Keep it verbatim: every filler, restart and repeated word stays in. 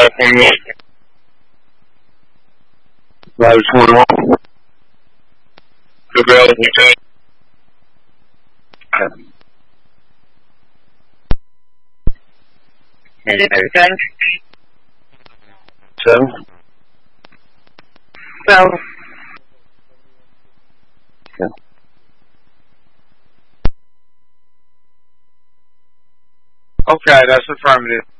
five twenty-one. five twenty-one. Available, okay. Ten. Seven. Twelve. Yeah. Okay, that's affirmative.